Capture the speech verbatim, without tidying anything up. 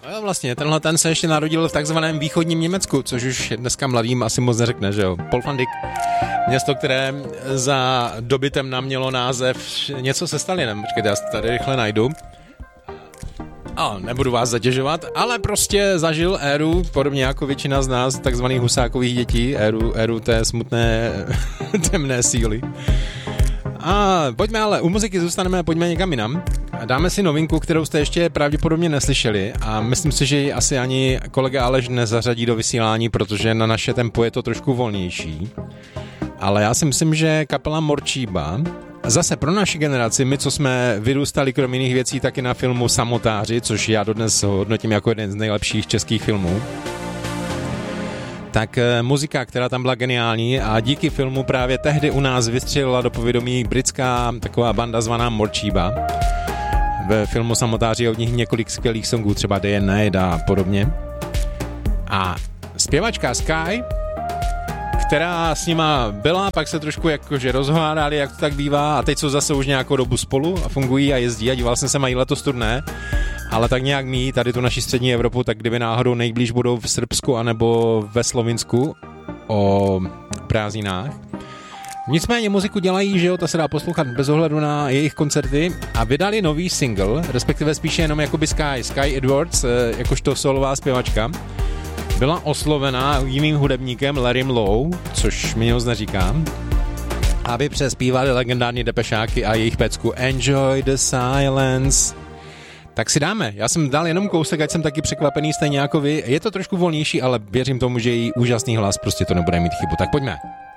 No jo, vlastně, tenhle ten se ještě narodil v takzvaném východním Německu, což už dneska mladým asi moc neřekne, že jo. Paul van Dyk, město, které za dobytem namělo název něco se Stalinem. Počkejte, já si tady rychle najdu. A nebudu vás zatěžovat, ale prostě zažil éru, podobně jako většina z nás, takzvaných husákových dětí, éru, éru té smutné temné síly. A pojďme ale, u muziky zůstaneme, pojďme někam jinam. Dáme si novinku, kterou jste ještě pravděpodobně neslyšeli a myslím si, že ji asi ani kolega Aleš nezařadí do vysílání, protože na naše tempo je to trošku volnější. Ale já si myslím, že kapela Morčíba, zase pro naši generaci, my, co jsme vyrůstali krom jiných věcí taky na filmu Samotáři, což já dodnes hodnotím jako jeden z nejlepších českých filmů, tak muzika, která tam byla geniální a díky filmu právě tehdy u nás vystřelila do povědomí britská taková banda zvaná Morčíba. Ve filmu Samotáři je od nich několik skvělých songů, třeba Day and Night a podobně. A zpěvačka Sky, která s nima byla, pak se trošku jakože rozhádali, jak to tak bývá, a teď jsou zase už nějakou dobu spolu a fungují a jezdí a díval jsem se, mají letos turné, ale tak nějak mí tady tu naši střední Evropu, tak kdyby náhodou nejblíž budou v Srbsku anebo ve Slovinsku o prázdninách. Nicméně muziku dělají, že jo, ta se dá poslouchat bez ohledu na jejich koncerty a vydali nový single, respektive spíše jenom jakoby Sky, Sky Edwards, jakožto solová zpěvačka. Byla oslovena jiným hudebníkem Larrym Lowe, což mi moc neříkám, aby přespívali legendární depešáky a jejich pecku Enjoy the Silence. Tak si dáme. Já jsem dal jenom kousek, ať jsem taky překvapený stejně jako vy. Je to trošku volnější, ale věřím tomu, že její úžasný hlas prostě to nebude mít chybu. Tak pojďme.